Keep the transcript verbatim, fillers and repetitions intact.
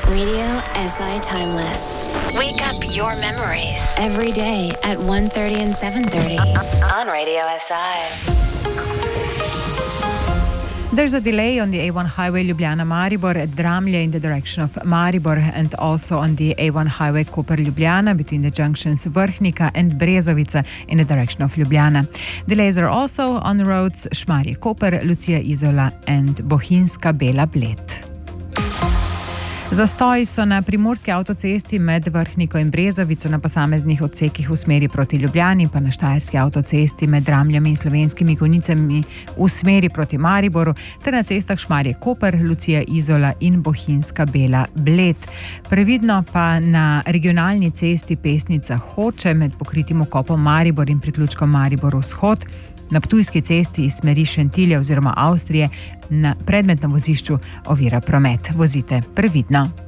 Radio S I Timeless. Wake up your memories. Every day at one thirty and seven thirty. On Radio S I. There's a delay on the A one highway Ljubljana-Maribor at Dramlje in the direction of Maribor, and also on the A one highway Koper-Ljubljana between the junctions Vrhnika and Brezovica in the direction of Ljubljana. Delays are also on the roads Šmarje-Koper, Lucija-Izola and Bohinjska Bela-Bled. Zastoji so na primorski avtocesti med Vrhniko in Brezovico na posameznih odsekih v smeri proti Ljubljani, pa na štajerski avtocesti med Dramljami in Slovenskimi Konjicami v smeri proti Mariboru, ter na cestah Šmarje-Koper, Lucija-Izola in Bohinjska Bela-Bled. Previdno pa na regionalni cesti Pesnica-Hoče med pokritim vkopom Maribor in priključkom Maribor-Vzhod, na Ptujski cesti iz smeri Šentilja oziroma Avstrije na predmetnem vozišču ovira promet. Vozite previdno.